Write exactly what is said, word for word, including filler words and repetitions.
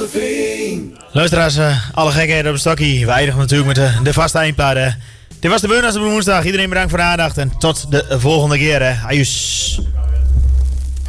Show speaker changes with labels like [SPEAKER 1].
[SPEAKER 1] Amstelveen.
[SPEAKER 2] Luisteraars, uh, alle gekheid op een stokkie. We eindigen natuurlijk met de, de vaste eindplaat. Dit was de Burners op woensdag. Iedereen bedankt voor de aandacht en tot de volgende keer. Ajus.